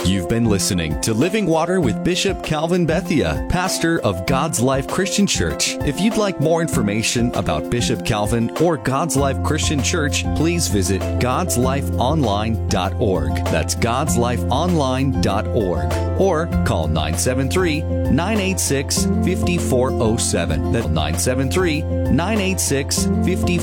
You've been listening to Living Water with Bishop Calvin Bethia, pastor of God's Life Christian Church. If you'd like more information about Bishop Calvin or God's Life Christian Church, please visit godslifeonline.org. That's godslifeonline.org. Or call 973-986-5407. That's 973-986-5407.